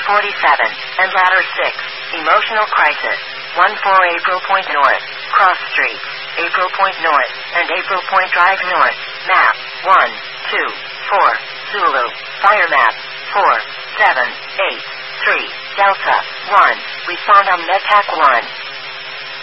and ladder 6, emotional crisis. 14 April Point North, Cross Street, April Point North, and April Point Drive North. Map 1, 2, 4, Zulu. Fire map 4, 7, 8, 3, Delta 1. Respond on MedPac 1.